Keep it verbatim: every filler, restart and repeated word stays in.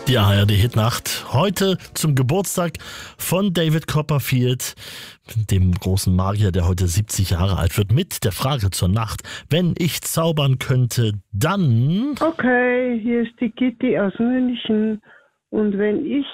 Die A R D-Hitnacht heute zum Geburtstag von David Copperfield, dem großen Magier, der heute siebzig Jahre alt wird, mit der Frage zur Nacht: Wenn ich zaubern könnte, dann... Okay, hier ist die Kitty aus München. Und wenn ich